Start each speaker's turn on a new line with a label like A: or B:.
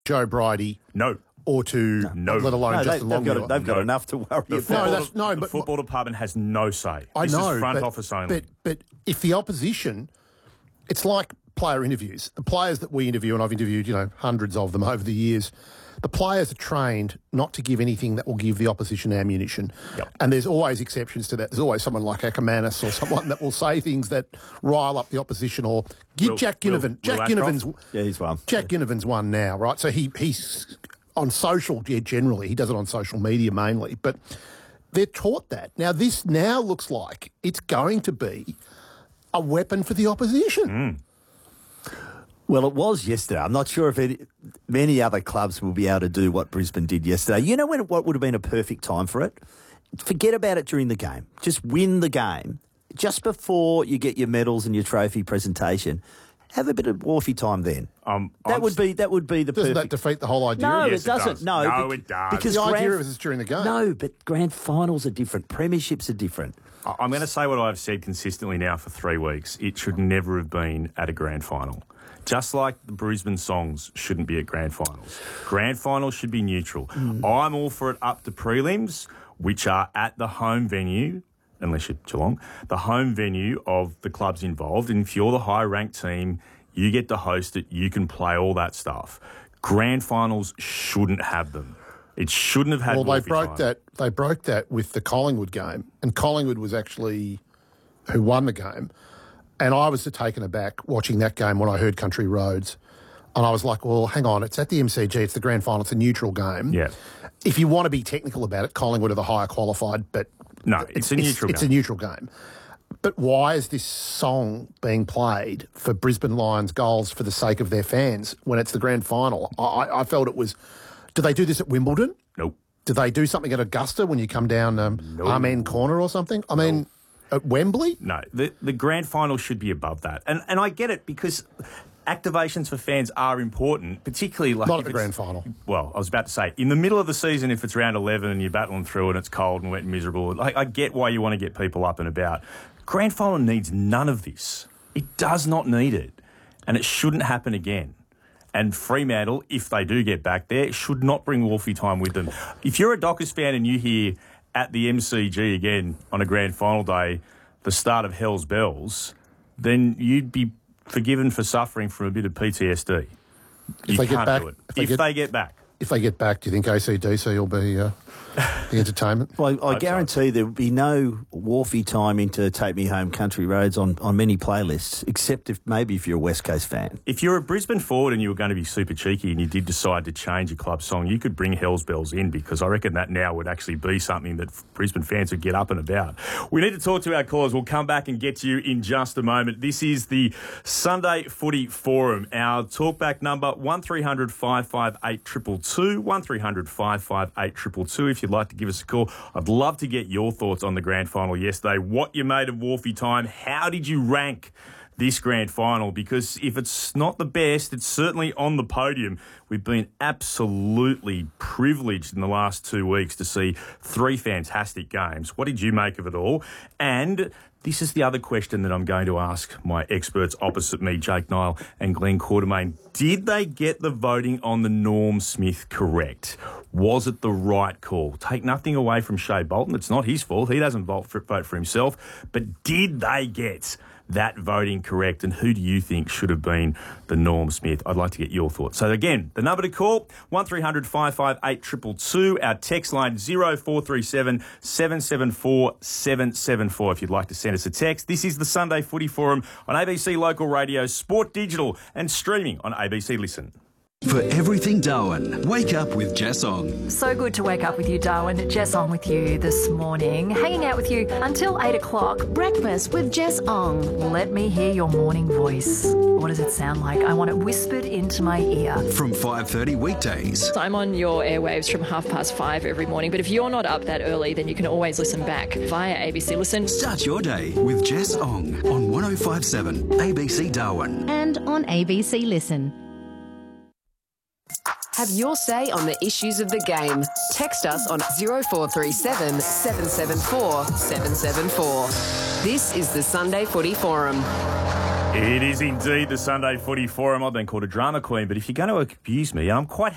A: Joe Bridie.
B: No.
A: Or to, let alone Justin Longmuir.
C: They've got enough to worry about.
B: The football department has no say.
A: This
B: is front office only.
A: But if the opposition, it's like player interviews. The players that we interview, and I've interviewed, hundreds of them over the years, the players are trained not to give anything that will give the opposition ammunition.
B: Yep.
A: And there's always exceptions to that. There's always someone like Ackermanis or someone that will say things that rile up the opposition or Jack Ginnivan. Jack Ginnivan's
C: he's one.
A: Jack Ginnivan's one now, right? So he's on social, generally. He does it on social media mainly. But they're taught that. Now, this now looks like it's going to be a weapon for the opposition.
B: Mm.
C: Well, it was yesterday. I'm not sure if many other clubs will be able to do what Brisbane did yesterday. You know what would have been a perfect time for it? Forget about it during the game. Just win the game. Just before you get your medals and your trophy presentation, have a bit of Wharfie time then. That would be the perfect...
A: Doesn't that defeat the whole idea?
C: No,
B: Yes,
C: it doesn't.
B: does.
C: No,
B: it does.
C: Because
A: the idea is it's during the game.
C: No, but grand finals are different. Premierships are different.
B: I'm going to say what I've said consistently now for 3 weeks. It should never have been at a grand final. Just like the Brisbane Songs shouldn't be at grand finals. Grand finals should be neutral. I'm all for it up to prelims, which are at the home venue, unless you're Geelong, the home venue of the clubs involved. And if you're the high-ranked team, you get to host it, you can play all that stuff. Grand finals shouldn't have them. It shouldn't have had.
A: Well, they broke that with the Collingwood game, and Collingwood was actually who won the game. And I was taken aback watching that game when I heard Country Roads, and I was like, "Well, hang on, it's at the MCG, it's the grand final, it's a neutral game.
B: Yeah.
A: If you want to be technical about it, Collingwood are the higher qualified, but
B: no, it's a neutral game.
A: It's a neutral game. But why is this song being played for Brisbane Lions goals for the sake of their fans when it's the grand final? I felt it was. Do they do this at Wimbledon?
B: Nope.
A: Do they do something at Augusta when you come down Amen Corner or something? I mean, at Wembley?
B: No, the grand final should be above that. And I get it because activations for fans are important, particularly like...
A: Not at the grand final.
B: Well, I was about to say, in the middle of the season, if it's round 11 and you're battling through and it's cold and wet and miserable, I get why you want to get people up and about. Grand final needs none of this. It does not need it. And it shouldn't happen again. And Fremantle, if they do get back there, should not bring Wolfie time with them. If you're a Dockers fan and you hear at the MCG again on a grand final day the start of Hell's Bells, then you'd be forgiven for suffering from a bit of PTSD.
A: If they get back,
B: If they get back.
A: If they get back, do you think ACDC will be the entertainment?
C: Well, I guarantee there will be no Wharfie time into Take Me Home Country Roads on many playlists, except if you're a West Coast fan.
B: If you're a Brisbane forward and you were going to be super cheeky and you did decide to change your club song, you could bring Hell's Bells in, because I reckon that now would actually be something that Brisbane fans would get up and about. We need to talk to our callers. We'll come back and get to you in just a moment. This is the Sunday Footy Forum. Our talkback number, 1300 558 222, 1300 558 222. If you'd like to give us a call, I'd love to get your thoughts on the grand final yesterday. What you made of Wharfie time? How did you rank this grand final? Because if it's not the best, it's certainly on the podium. We've been absolutely privileged in the last 2 weeks to see 3 fantastic games. What did you make of it all? And this is the other question that I'm going to ask my experts opposite me, Jake Nile and Glenn Quartermain. Did they get the voting on the Norm Smith correct? Was it the right call? Take nothing away from Shea Bolton. It's not his fault. He doesn't vote for himself. But did they get that voting correct? And who do you think should have been the Norm Smith? I'd like to get your thoughts. So again, the number to call, 1300 558 222. Our text line, 0437 774 774. If you'd like to send us a text. This is the Sunday Footy Forum on ABC Local Radio, Sport Digital, and streaming on ABC Listen.
D: For everything Darwin, wake up with Jess Ong.
E: So good to wake up with you, Darwin. Jess Ong with you this morning, hanging out with you until 8 o'clock.
F: Breakfast with Jess Ong.
E: Let me hear your morning voice. What does it sound like? I want it whispered into my ear.
D: From 5:30 weekdays.
G: I'm on your airwaves from 5:30 every morning, but if you're not up that early, then you can always listen back via ABC Listen.
D: Start your day with Jess Ong on 105.7 ABC Darwin.
F: And on ABC Listen.
H: Have your say on the issues of the game. Text us on 0437 774 774. This is the Sunday Footy Forum.
B: It is indeed the Sunday Footy Forum. I've been called a drama queen, but if you're going to abuse me, and I'm quite